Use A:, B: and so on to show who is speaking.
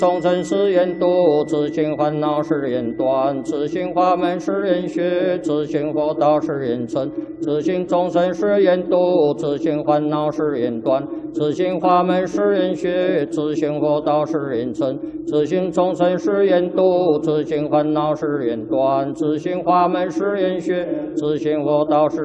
A: 众生是缘多，自性烦恼是缘断，自性法门是缘学，自性佛道是缘成。自性众生是缘多，自性烦恼是缘断，自性法门是缘学，自性佛道是缘成。自性众生是缘多，自性烦恼是缘断，自性法门是缘学，自性佛道是